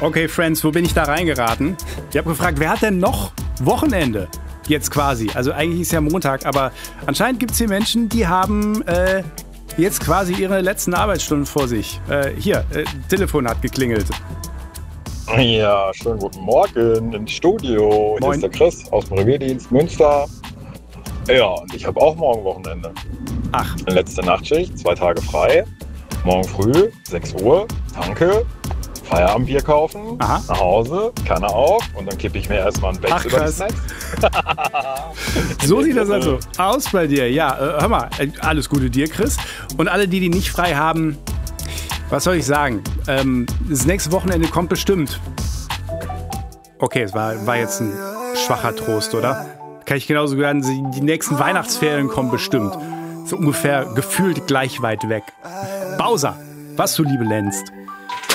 Okay, Friends, wo bin ich da reingeraten? Ich habe gefragt, wer hat denn noch Wochenende? Jetzt quasi. Also eigentlich ist ja Montag, aber anscheinend gibt es hier Menschen, die haben jetzt quasi ihre letzten Arbeitsstunden vor sich. Telefon hat geklingelt. Ja, schönen guten Morgen ins Studio. Hier Moin. ist der Chris aus dem Revierdienst Münster. Ja, und ich habe auch morgen Wochenende. Ach, Letzte Nachtschicht, 2 Tage frei. Morgen früh, 6 Uhr, Tanke, Feierabendbier kaufen, Aha. nach Hause, Kanne auf und dann kippe ich mir erstmal ein Bett Ach, über die krass. Snacks. so sieht das also aus bei dir. Ja, hör mal, alles Gute dir, Chris. Und alle, die nicht frei haben, was soll ich sagen? Das nächste Wochenende kommt bestimmt. Okay, es war jetzt ein schwacher Trost, oder? Kann ich genauso sagen, die nächsten Weihnachtsferien kommen bestimmt. So ungefähr gefühlt gleich weit weg. Bowser, was du Liebe nennst.